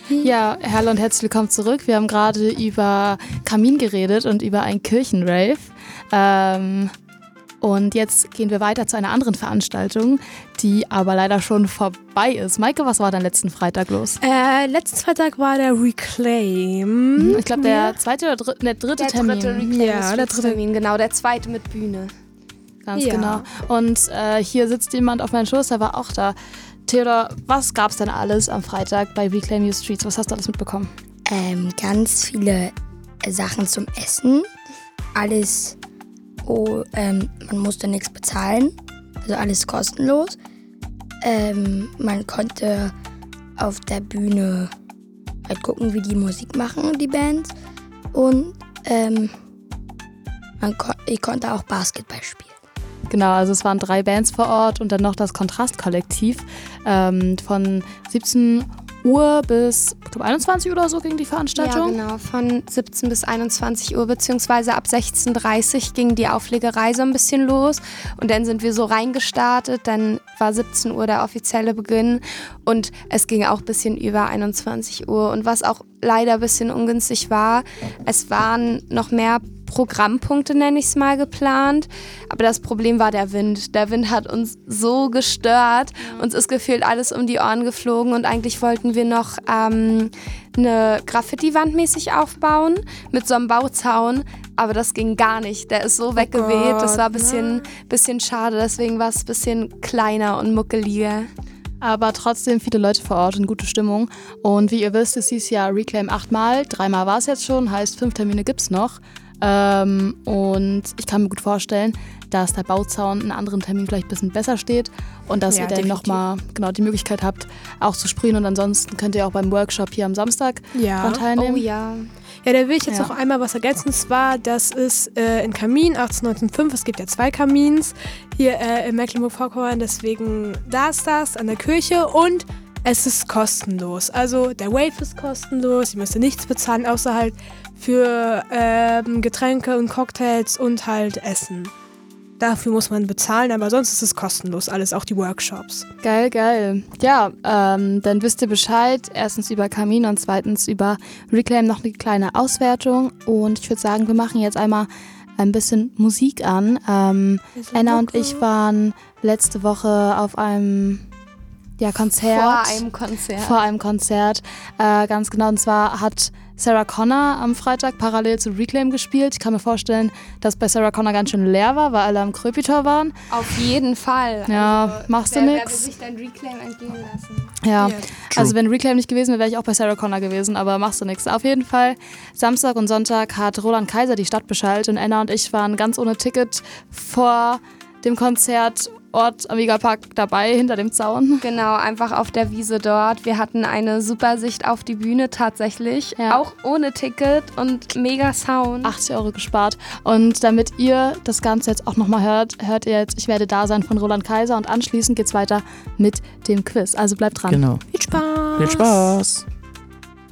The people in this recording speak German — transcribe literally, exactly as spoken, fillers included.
Ja, hallo und herzlich willkommen zurück. Wir haben gerade über Kamin geredet und über ein Kirchenrave. Ähm, und jetzt gehen wir weiter zu einer anderen Veranstaltung, die aber leider schon vorbei ist. Maike, was war denn letzten Freitag los? Äh, letzten Freitag war der Reclaim. Ich glaube, der zweite oder dritte, der dritte der Termin. Dritte Reclaim ja, der dritte Termin, genau, der zweite mit Bühne. Ganz ja. genau. Und äh, hier sitzt jemand auf meinem Schoß, der war auch da. Theodor, was gab's denn alles am Freitag bei Reclaim Your Streets? Was hast du alles mitbekommen? Ähm, ganz viele äh, Sachen zum Essen. Alles, oh, ähm, man musste nichts bezahlen. Also alles kostenlos. Ähm, man konnte auf der Bühne halt gucken, wie die Musik machen, die Bands. Und ähm, man ko- ich konnte auch Basketball spielen. Genau, also es waren drei Bands vor Ort und dann noch das Kontrast-Kollektiv. Ähm, von siebzehn Uhr bis ich glaub, einundzwanzig Uhr oder so ging die Veranstaltung. Ja, genau, von siebzehn bis einundzwanzig Uhr, beziehungsweise ab sechzehn Uhr dreißig ging die Auflegerei so ein bisschen los. Und dann sind wir so reingestartet, dann war siebzehn Uhr der offizielle Beginn und es ging auch ein bisschen über einundzwanzig Uhr. Und was auch leider ein bisschen ungünstig war, es waren noch mehr Programmpunkte, nenne ich es mal, geplant. Aber das Problem war der Wind. Der Wind hat uns so gestört. Mhm. Uns ist gefühlt alles um die Ohren geflogen und eigentlich wollten wir noch ähm, eine Graffiti-Wand mäßig aufbauen mit so einem Bauzaun. Aber das ging gar nicht. Der ist so weggeweht. Gott, das war ein bisschen, ne? bisschen schade. Deswegen war es ein bisschen kleiner und muckeliger. Aber trotzdem viele Leute vor Ort und gute Stimmung. Und wie ihr wisst, ist dieses Jahr Reclaim achtmal. Dreimal war es jetzt schon, heißt fünf Termine gibt's noch. Ähm, und ich kann mir gut vorstellen, dass der Bauzaun einen anderen Termin vielleicht ein bisschen besser steht und dass Ja, ihr dann definitiv. nochmal genau die Möglichkeit habt, auch zu sprühen. Und ansonsten könnt ihr auch beim Workshop hier am Samstag Ja. dran teilnehmen. Oh ja. Ja, da will ich jetzt Ja. noch einmal was ergänzen. Und zwar, das ist äh, in Kamin achtzehn neunzehn fünf. Es gibt ja zwei Kamins hier äh, in Mecklenburg-Vorpommern. Deswegen da ist das an der Kirche und es ist kostenlos. Also der Wave ist kostenlos. Ihr müsst ja nichts bezahlen, außer halt für ähm, Getränke und Cocktails und halt Essen. Dafür muss man bezahlen, aber sonst ist es kostenlos, alles, auch die Workshops. Geil, geil. Ja, ähm, dann wisst ihr Bescheid. Erstens über Kamin und zweitens über Reclaim noch eine kleine Auswertung. Und ich würde sagen, wir machen jetzt einmal ein bisschen Musik an. Ähm, Also Anna und Mucke. ich waren letzte Woche auf einem ja, Konzert. Vor einem Konzert. Vor einem Konzert. Äh, ganz genau. Und zwar hat Sarah Connor am Freitag parallel zu Reclaim gespielt. Ich kann mir vorstellen, dass bei Sarah Connor ganz schön leer war, weil alle am Kröpitor waren. Auf jeden Fall. Ja, also, machst du wer, nix? Wer will sich dein Reclaim entgehen lassen? Ja, Ja, also wenn Reclaim nicht gewesen wäre, wäre ich auch bei Sarah Connor gewesen, aber machst du nichts. Auf jeden Fall, Samstag und Sonntag hat Roland Kaiser die Stadt beschallt und Anna und ich waren ganz ohne Ticket vor dem Konzertort am Megapark dabei, hinter dem Zaun. Genau, einfach auf der Wiese dort. Wir hatten eine super Sicht auf die Bühne tatsächlich, Ja. auch ohne Ticket und mega Sound. achtzig Euro gespart. Und damit ihr das Ganze jetzt auch nochmal hört, hört ihr jetzt Ich werde da sein von Roland Kaiser und anschließend geht's weiter mit dem Quiz. Also bleibt dran. Genau. Viel Spaß! Viel Spaß!